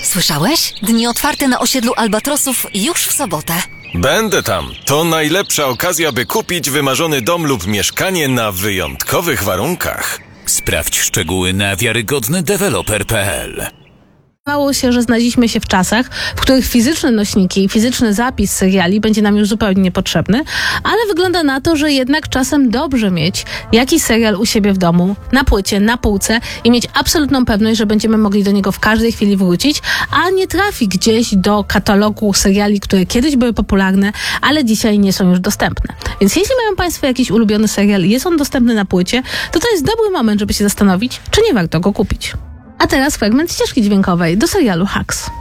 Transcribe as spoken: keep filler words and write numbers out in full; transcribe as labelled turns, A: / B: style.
A: Słyszałeś? Dni otwarte na osiedlu Albatrosów już w sobotę.
B: Będę tam. To najlepsza okazja, by kupić wymarzony dom lub mieszkanie na wyjątkowych warunkach.
C: Sprawdź szczegóły na wiarygodny deweloper kropka p l.
D: Okazało się, że znaleźliśmy się w czasach, w których fizyczne nośniki i fizyczny zapis seriali będzie nam już zupełnie niepotrzebny, ale wygląda na to, że jednak czasem dobrze mieć jakiś serial u siebie w domu, na płycie, na półce i mieć absolutną pewność, że będziemy mogli do niego w każdej chwili wrócić, a nie trafi gdzieś do katalogu seriali, które kiedyś były popularne, ale dzisiaj nie są już dostępne. Więc jeśli mają Państwo jakiś ulubiony serial i jest on dostępny na płycie, to to jest dobry moment, żeby się zastanowić, czy nie warto go kupić. A teraz fragment ścieżki dźwiękowej do serialu Hacks.